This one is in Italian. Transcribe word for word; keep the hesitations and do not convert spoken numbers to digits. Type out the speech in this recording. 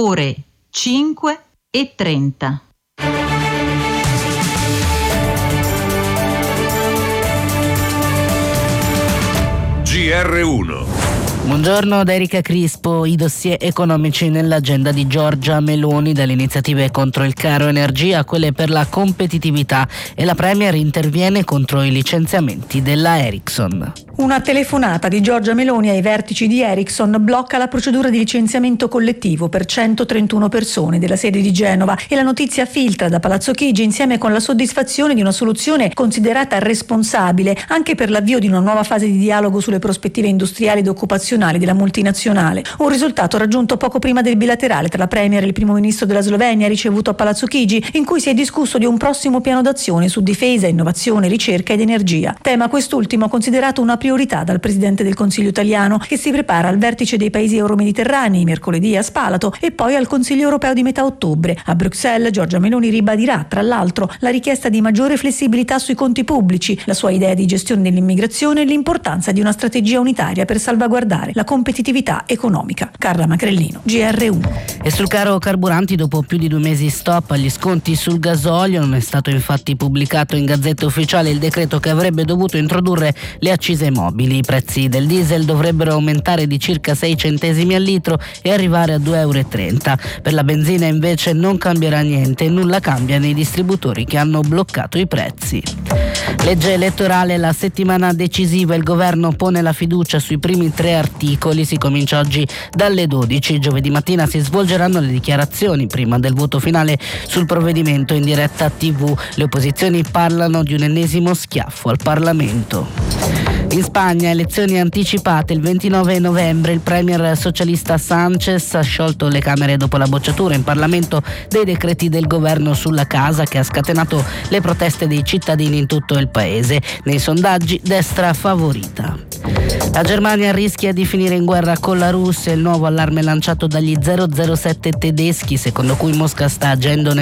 ore cinque e trenta. G R uno. Buongiorno da Erika Crispo. I dossier economici nell'agenda di Giorgia Meloni, dalle iniziative contro il caro energia a quelle per la competitività, e la Premier interviene contro i licenziamenti della Ericsson. Una telefonata di Giorgia Meloni ai vertici di Ericsson blocca la procedura di licenziamento collettivo per centotrentuno persone della sede di Genova, e la notizia filtra da Palazzo Chigi insieme con la soddisfazione di una soluzione considerata responsabile anche per l'avvio di una nuova fase di dialogo sulle prospettive industriali ed occupazionali della multinazionale. Un risultato raggiunto poco prima del bilaterale tra la Premier e il primo ministro della Slovenia ricevuto a Palazzo Chigi, in cui si è discusso di un prossimo piano d'azione su difesa, innovazione, ricerca ed energia. Tema quest'ultimo considerato una priorità dal Presidente del Consiglio italiano, che si prepara al vertice dei paesi euromediterranei mercoledì a Spalato e poi al Consiglio europeo di metà ottobre. A Bruxelles Giorgia Meloni ribadirà, tra l'altro, la richiesta di maggiore flessibilità sui conti pubblici, la sua idea di gestione dell'immigrazione e l'importanza di una strategia unitaria per salvaguardare la competitività economica. Carla Macrellino, G R uno. E sul caro carburanti, dopo più di due mesi stop agli sconti sul gasolio, non è stato infatti pubblicato in Gazzetta Ufficiale il decreto che avrebbe dovuto introdurre le accise mobili. I prezzi del diesel dovrebbero aumentare di circa sei centesimi al litro e arrivare a due virgola trenta euro. Per la benzina invece non cambierà niente e nulla cambia nei distributori che hanno bloccato i prezzi. Legge elettorale, la settimana decisiva. Il governo pone la fiducia sui primi tre articoli. Si comincia oggi dalle dodici. Giovedì mattina si svolgeranno le dichiarazioni prima del voto finale sul provvedimento in diretta tivù. Le opposizioni parlano di un ennesimo schiaffo al Parlamento. In Spagna, elezioni anticipate il ventinove novembre. Il premier socialista Sánchez ha sciolto le Camere dopo la bocciatura in Parlamento dei decreti del governo sulla casa, che ha scatenato le proteste dei cittadini in tutto il paese. Nei sondaggi destra favorita. La Germania rischia di finire in guerra con la Russia. Il nuovo allarme lanciato dagli zero zero sette tedeschi, secondo cui Mosca sta agendo nel